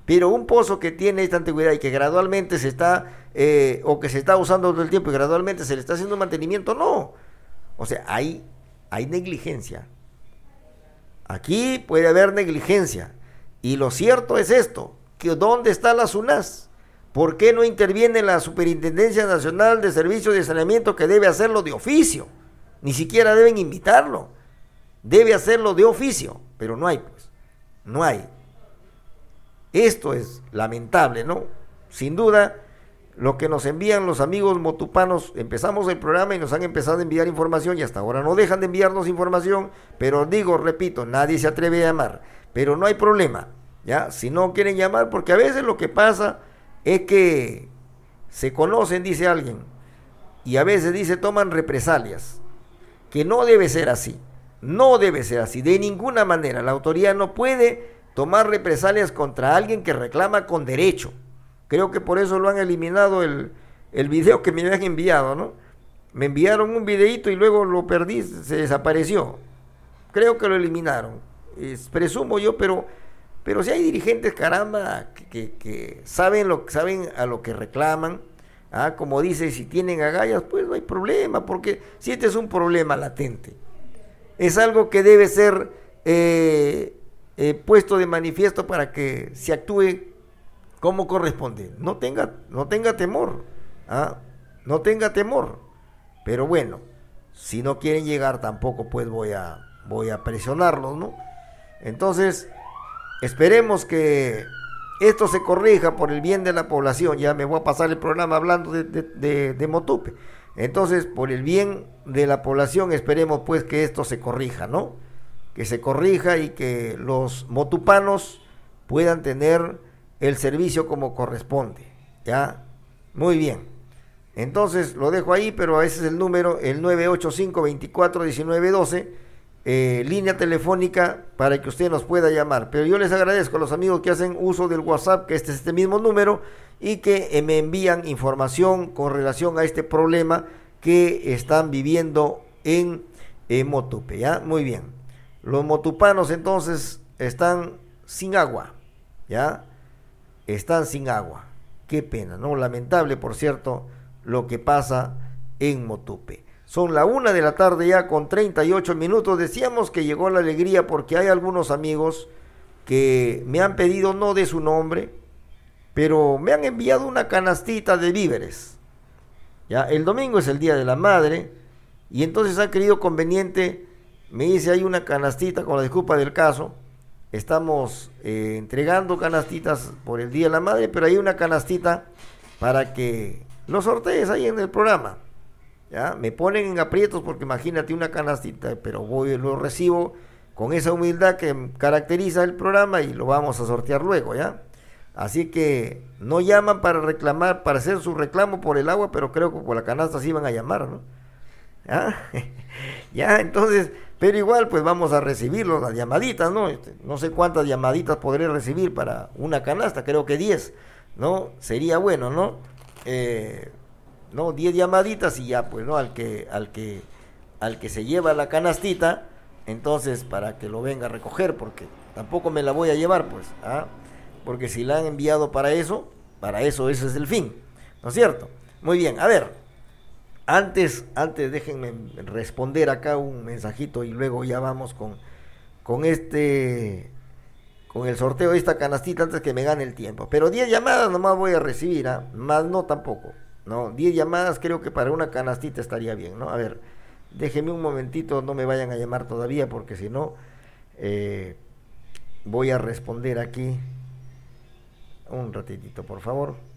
Pero un pozo que tiene esta antigüedad y que gradualmente se está, o que se está usando todo el tiempo y gradualmente se le está haciendo mantenimiento, no. O sea, hay negligencia. Aquí puede haber negligencia. Y lo cierto es esto, que ¿dónde está la SUNAS? ¿Por qué no interviene la Superintendencia Nacional de Servicios de Saneamiento, que debe hacerlo de oficio? Ni siquiera deben invitarlo. Debe hacerlo de oficio, pero no hay, pues. No hay. Esto es lamentable, ¿no? Sin duda, lo que nos envían los amigos motupanos, empezamos el programa y nos han empezado a enviar información y hasta ahora no dejan de enviarnos información, pero digo, repito, nadie se atreve a llamar, pero no hay problema, ¿ya? Si no quieren llamar, porque a veces lo que pasa es que se conocen, dice alguien, y a veces dice toman represalias, que no debe ser así, no debe ser así, de ninguna manera. La autoridad no puede tomar represalias contra alguien que reclama con derecho. Creo que por eso lo han eliminado el video que me habían enviado, ¿no? Me enviaron un videito y luego lo perdí, se desapareció. Creo que lo eliminaron, presumo yo, pero si hay dirigentes, caramba, que saben a lo que reclaman. Como dice, si tienen agallas, pues no hay problema, porque si este es un problema latente, es algo que debe ser puesto de manifiesto para que se actúe como corresponde. No tenga temor, no tenga temor. Pero bueno, si no quieren llegar tampoco, pues voy a presionarlos, ¿no? Entonces, esperemos que esto se corrija por el bien de la población. Ya me voy a pasar el programa hablando de Motupe. Entonces, por el bien de la población, esperemos pues que esto se corrija, ¿no? Que se corrija y que los motupanos puedan tener el servicio como corresponde, ¿ya? Muy bien. Entonces, lo dejo ahí, pero ese es el número, el 985-24-1912, línea telefónica para que usted nos pueda llamar. Pero yo les agradezco a los amigos que hacen uso del WhatsApp, que este es este mismo número, y que me envían información con relación a este problema que están viviendo en Motupe, ¿ya? Muy bien. Los motupanos entonces están sin agua, ¿ya? Están sin agua. Qué pena, ¿no? Lamentable, por cierto, lo que pasa en Motupe. Son la 1 de la tarde ya con 38 minutos. Decíamos que llegó la alegría porque hay algunos amigos que me han pedido, no de su nombre, pero me han enviado una canastita de víveres. Ya, el domingo es el Día de la Madre y entonces han querido conveniente, me dice, hay una canastita, con la disculpa del caso, estamos entregando canastitas por el Día de la Madre, pero hay una canastita para que lo sortees ahí en el programa. ¿Ya? Me ponen en aprietos porque imagínate una canastita, pero lo recibo con esa humildad que caracteriza el programa y lo vamos a sortear luego, ¿ya? Así que no llaman para reclamar, para hacer su reclamo por el agua, pero creo que por la canasta sí van a llamar, ¿no? ¿Ya? Ya, entonces, pero igual pues vamos a recibirlo, las llamaditas, ¿no? No sé cuántas llamaditas podré recibir para una canasta, creo que 10, ¿no? Sería bueno, ¿no? 10 llamaditas y ya, pues, ¿no? Al que se lleva la canastita, entonces para que lo venga a recoger, porque tampoco me la voy a llevar, pues, porque si la han enviado para eso ese es el fin, ¿no es cierto? Muy bien, a ver, antes déjenme responder acá un mensajito y luego ya vamos con el sorteo de esta canastita antes que me gane el tiempo. Pero 10 llamadas nomás voy a recibir, más no tampoco. No, 10 llamadas creo que para una canastita estaría bien, ¿no? A ver, déjenme un momentito, no me vayan a llamar todavía porque si no voy a responder aquí. Un ratitito, por favor.